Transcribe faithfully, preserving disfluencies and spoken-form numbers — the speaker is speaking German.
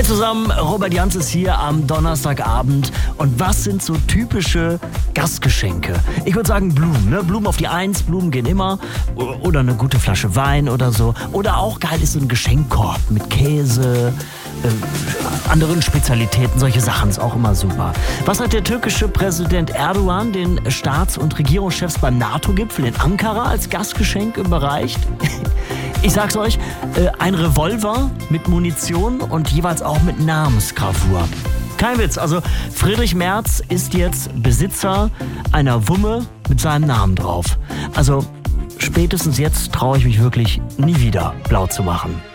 Hi zusammen, Robert Jans ist hier am Donnerstagabend. Und was sind so typische Gastgeschenke? Ich würde sagen Blumen, ne? Blumen auf die Eins, Blumen gehen immer. Oder eine gute Flasche Wein oder so. Oder auch geil ist so ein Geschenkkorb mit Käse, äh, anderen Spezialitäten, solche Sachen ist auch immer super. Was hat der türkische Präsident Erdogan den Staats- und Regierungschefs beim NATO-Gipfel in Ankara als Gastgeschenk überreicht? Ich sag's euch, äh, ein Revolver mit Munition und jeweils auch mit Namensgravur. Kein Witz, also Friedrich Merz ist jetzt Besitzer einer Wumme mit seinem Namen drauf. Also spätestens jetzt traue ich mich wirklich nie wieder blau zu machen.